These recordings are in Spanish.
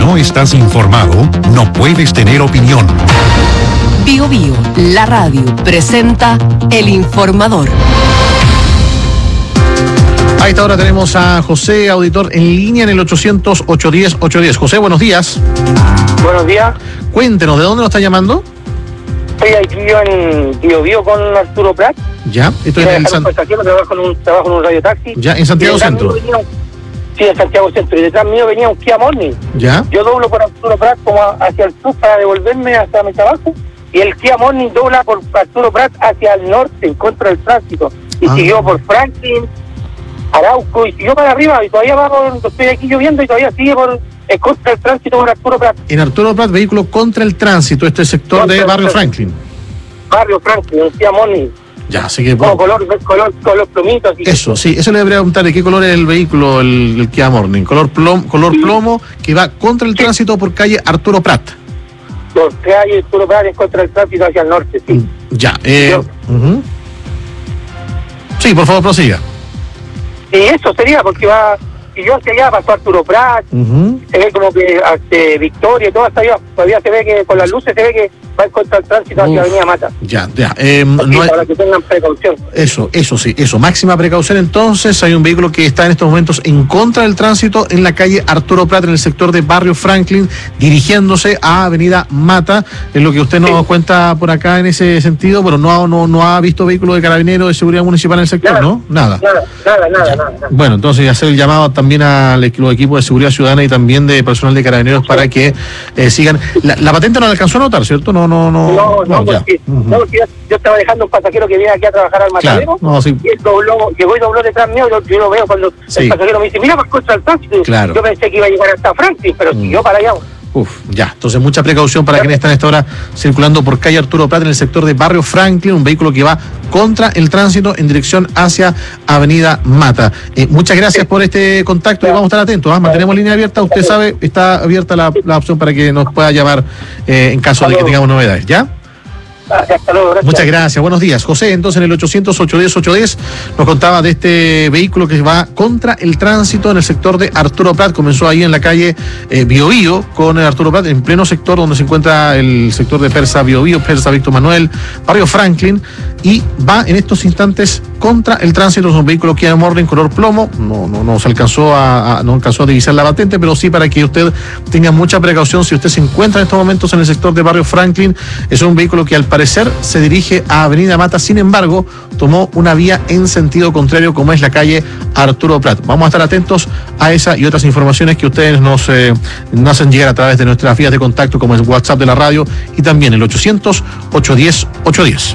no estás informado, no puedes tener opinión. Bío Bío, la radio, presenta El Informador. A esta hora tenemos a José, auditor, en línea en el 800-810-810. José, buenos días. Buenos días. Cuéntenos, ¿de dónde nos está llamando? Estoy aquí yo en Bío Bío con Arturo Prat. Ya, esto es en trabajo en un radiotaxi. Ya, en Santiago Centro. Sí, en Santiago Centro. Y detrás mío venía un Kia Morning. Ya. Yo doblo por Arturo Prat como hacia el sur para devolverme hasta mi trabajo. Y el Kia Morning dobla por Arturo Prat hacia el norte, en contra del tránsito. Y siguió por Franklin, Arauco, y siguió para arriba. Y todavía estoy aquí lloviendo y todavía sigue por contra el tránsito por Arturo Prat. En Arturo Prat, vehículo contra el tránsito, este sector contra de Barrio Franklin. Barrio Franklin, un Kia Morning. Ya, así que... Bueno, color plomito. Así eso, que... sí, eso le debería preguntar, ¿de qué color es el vehículo, el Kia Morning? Color plomo, que va contra el tránsito por calle Arturo Prat. Por calle Arturo Prat, en contra del tránsito hacia el norte, sí. Ya, Sí, por favor, prosiga. Sí, eso sería, porque va... Y yo hacia allá pasó Arturo Prat, se ve como que Victoria y todo hasta allá, todavía se ve que con las luces se ve que va en contra del tránsito hacia Avenida Mata. Ya. Para que tengan precaución. Eso, máxima precaución. Entonces, hay un vehículo que está en estos momentos en contra del tránsito en la calle Arturo Prat, en el sector de Barrio Franklin, dirigiéndose a Avenida Mata. Es lo que usted nos cuenta por acá en ese sentido. Bueno, no ha visto vehículo de Carabineros de Seguridad Municipal en el sector, ¿no? Nada. Bueno, entonces hacer el llamado también a los equipos de seguridad ciudadana y también de personal de Carabineros para que sigan. La patente no la alcanzó a notar, ¿cierto? No, porque yo estaba dejando un pasajero que viene aquí a trabajar al matadero, y él llegó y dobló detrás mío, yo lo veo cuando el pasajero me dice, mira, pues contra el tránsito. Claro. Yo pensé que iba a llegar hasta Franklin, pero siguió para allá. Entonces mucha precaución para quienes están a esta hora circulando por calle Arturo Prat en el sector de Barrio Franklin, un vehículo que va contra el tránsito en dirección hacia Avenida Mata. Muchas gracias por este contacto y vamos a estar atentos, mantenemos línea abierta, usted sabe, está abierta la opción para que nos pueda llamar en caso de que tengamos novedades, ¿ya? Hasta luego, gracias. Muchas gracias, buenos días. José, entonces en el 800-810-810 nos contaba de este vehículo que va contra el tránsito en el sector de Arturo Prat. Comenzó ahí en la calle Bío Bío con Arturo Prat, en pleno sector donde se encuentra el sector de Persa Bío Bío, Persa Víctor Manuel, Barrio Franklin, y va en estos instantes contra el tránsito. Es un vehículo Kia Morning color plomo, no alcanzó a divisar la patente, pero sí para que usted tenga mucha precaución si usted se encuentra en estos momentos en el sector de Barrio Franklin. Es un vehículo que al parecer se dirige a Avenida Mata, sin embargo, tomó una vía en sentido contrario, como es la calle Arturo Prat. Vamos a estar atentos a esa y otras informaciones que ustedes nos hacen llegar a través de nuestras vías de contacto, como el WhatsApp de la radio y también el 800-810-810.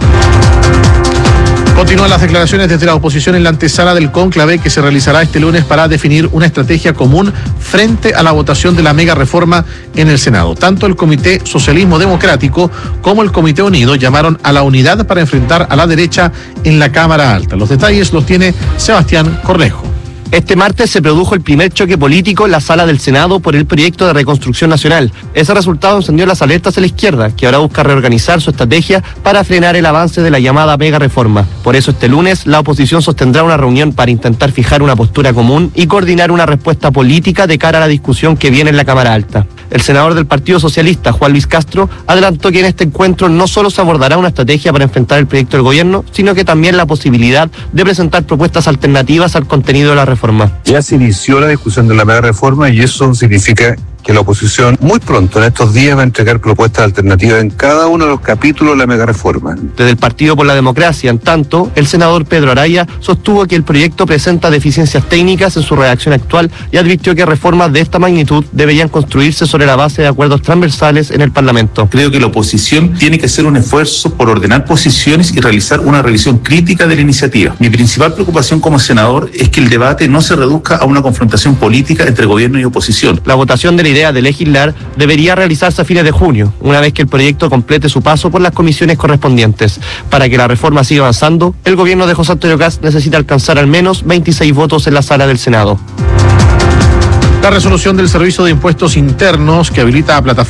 Continúan las declaraciones desde la oposición en la antesala del cónclave que se realizará este lunes para definir una estrategia común frente a la votación de la mega reforma en el Senado. Tanto el Comité Socialismo Democrático como el Comité Unido llamaron a la unidad para enfrentar a la derecha en la Cámara Alta. Los detalles los tiene Sebastián Cornejo. Este martes se produjo el primer choque político en la sala del Senado por el proyecto de reconstrucción nacional. Ese resultado encendió las alertas a la izquierda, que ahora busca reorganizar su estrategia para frenar el avance de la llamada mega reforma. Por eso este lunes la oposición sostendrá una reunión para intentar fijar una postura común y coordinar una respuesta política de cara a la discusión que viene en la Cámara Alta. El senador del Partido Socialista, Juan Luis Castro, adelantó que en este encuentro no solo se abordará una estrategia para enfrentar el proyecto del gobierno, sino que también la posibilidad de presentar propuestas alternativas al contenido de la reforma. Ya se inició la discusión de la mega reforma y eso significa que la oposición muy pronto, en estos días, va a entregar propuestas alternativas en cada uno de los capítulos de la mega reforma. Desde el Partido por la Democracia, en tanto, el senador Pedro Araya sostuvo que el proyecto presenta deficiencias técnicas en su redacción actual y advirtió que reformas de esta magnitud deberían construirse sobre la base de acuerdos transversales en el Parlamento. Creo que la oposición tiene que hacer un esfuerzo por ordenar posiciones y realizar una revisión crítica de la iniciativa. Mi principal preocupación como senador es que el debate no se reduzca a una confrontación política entre gobierno y oposición. La votación de la idea de legislar debería realizarse a fines de junio, una vez que el proyecto complete su paso por las comisiones correspondientes. Para que la reforma siga avanzando, el gobierno de José Antonio Kast necesita alcanzar al menos 26 votos en la sala del Senado. La resolución del Servicio de Impuestos Internos que habilita a plataformas